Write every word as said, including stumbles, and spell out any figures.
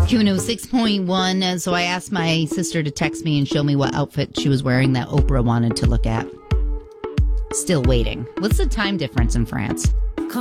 Q and O six point one. Uh, so I asked my sister to text me and show me what outfit she was wearing that Oprah wanted to look at. Still waiting. What's the time difference in France?